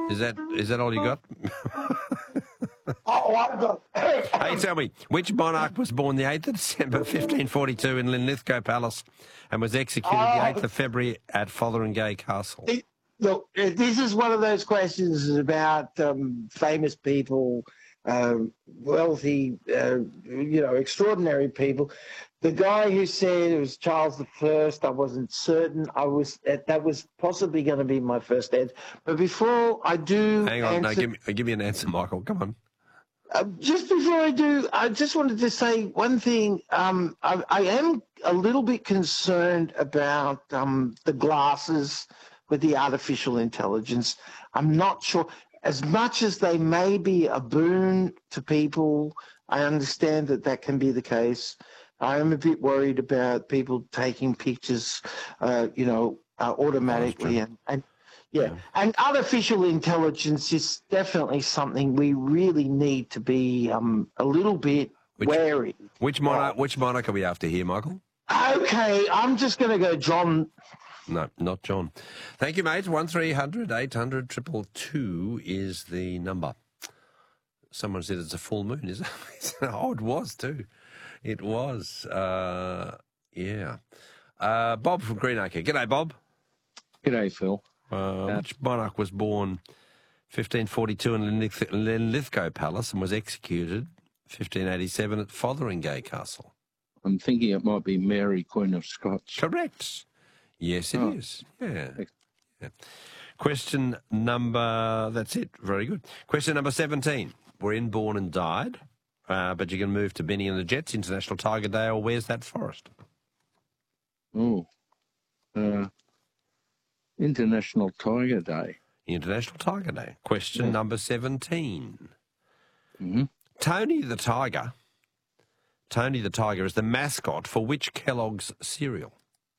Is that all you got? Oh, I've got... Hey, tell me, which monarch was born the 8th of December 1542 in Linlithgow Palace and was executed the 8th of February at Fotheringay Castle? Look, this is one of those questions about famous people, wealthy, extraordinary people. The guy who said it was Charles I, I wasn't certain. That was possibly going to be my first answer. But before I do... Hang on, give me an answer, Michael. Come on. Just before I do, I just wanted to say one thing. I am a little bit concerned about the glasses with the artificial intelligence. I'm not sure. As much as they may be a boon to people, I understand that can be the case. I am a bit worried about people taking pictures, automatically. And artificial intelligence is definitely something we really need to be a little bit wary. Which monarch are we after here, Michael? Okay, I'm just going to go John. No, not John. Thank you, mate. 1300 800 222 is the number. Someone said it's a full moon, is it? Oh, it was too. It was. Yeah. Bob from Greenacre. G'day, Bob. G'day, Phil. Which monarch was born 1542 in Linlithgow Palace and was executed 1587 at Fotheringay Castle? I'm thinking it might be Mary, Queen of Scots. Correct. Yes, it is. Yeah. Question number... That's it. Very good. Question number 17. We're in Born and Died, but you can move to Benny and the Jets, International Tiger Day, or Where's That Forest? International Tiger Day. International Tiger Day. Question number 17. Mm-hmm. Tony the Tiger is the mascot for which Kellogg's cereal?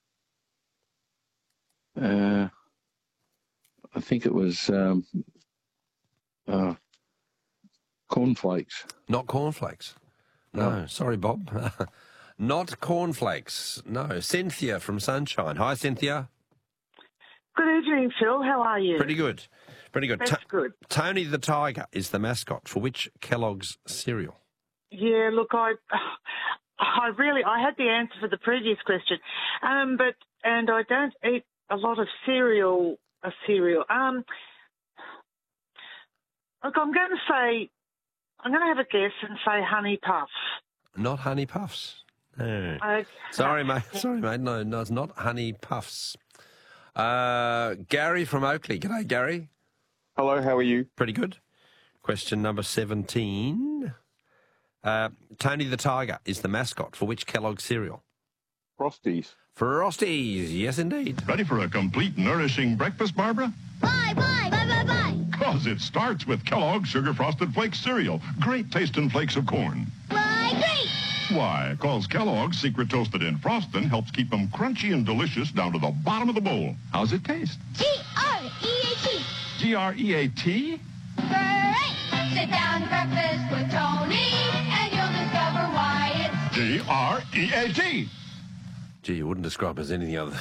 I think it was cornflakes. Not cornflakes. No, sorry, Bob. Not cornflakes. No, Cynthia from Sunshine. Hi, Cynthia. Good evening, Phil. How are you? Pretty good. That's good. Tony the Tiger is the mascot for which Kellogg's cereal? Yeah, look, I had the answer for the previous question, but I don't eat a lot of cereal. Look, I'm going to have a guess and say Honey Puffs. Not Honey Puffs. No. Okay. Sorry, mate. No, it's not Honey Puffs. Gary from Oakley. G'day, Gary. Hello, how are you? Pretty good. Question number 17. Tony the Tiger is the mascot for which Kellogg's cereal? Frosties. Frosties, yes indeed. Ready for a complete, nourishing breakfast, Barbara? Bye. 'Cause it starts with Kellogg's Sugar Frosted Flakes cereal. Great tasting flakes of corn. Why, great! Why? 'Cause Kellogg's Secret Toasted in Frosting helps keep them crunchy and delicious down to the bottom of the bowl. How's it taste? G-R-E-A-T. G-R-E-A-T? Great! Sit down to breakfast with Tony, and you'll discover why it's G-R-E-A-T. Gee, you wouldn't describe it as anything other.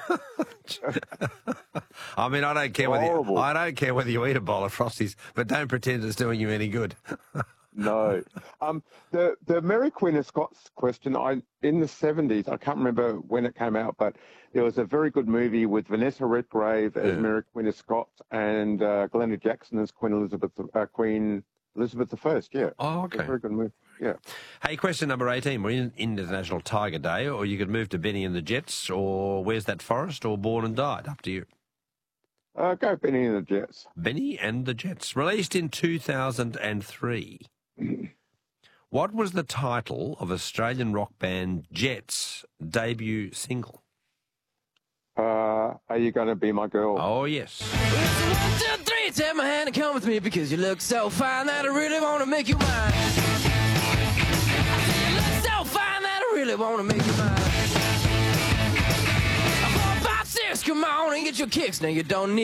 I mean, I don't care whether you eat a bowl of Frosties, but don't pretend it's doing you any good. No. The Mary Queen of Scots question, in the 70s, I can't remember when it came out, but there was a very good movie with Vanessa Redgrave as Mary Queen of Scots and Glenda Jackson as Queen Elizabeth I. Yeah. Oh, okay. A very good movie. Yeah. Hey, question number 18. We're in International Tiger Day, or you could move to Benny and the Jets, or Where's That Forest, or Born and Died. Up to you. Go Benny and the Jets. Benny and the Jets. Released in 2003. What was the title of Australian rock band Jets' debut single? Are You Gonna Be My Girl? Oh, yes. It's 1, 2, 3, take my hand and come with me because you look so fine that I really want to make you mine. I say you look so fine that I really want to make you mine. 4, 5, 6, come on and get your kicks. Now you don't need